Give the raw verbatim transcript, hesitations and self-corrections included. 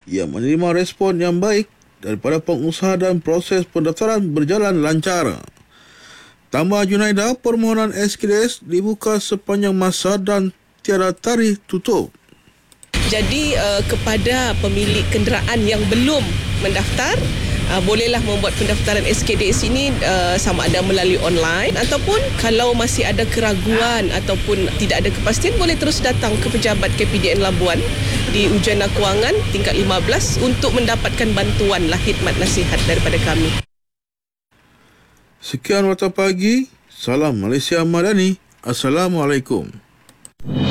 Ia menerima respon yang baik daripada pengusaha dan proses pendaftaran berjalan lancar. Tambah Junaida, permohonan S K D S dibuka sepanjang masa dan tiada tarikh tutup. Jadi uh, kepada pemilik kenderaan yang belum mendaftar, uh, bolehlah membuat pendaftaran S K D S ini uh, sama ada melalui online ataupun kalau masih ada keraguan ataupun tidak ada kepastian, boleh terus datang ke pejabat K P D N Labuan di Ujana Kewangan tingkat lima belas untuk mendapatkan bantuan lah khidmat nasihat daripada kami. Sekian Warta Pagi. Salam Malaysia Madani. Assalamualaikum.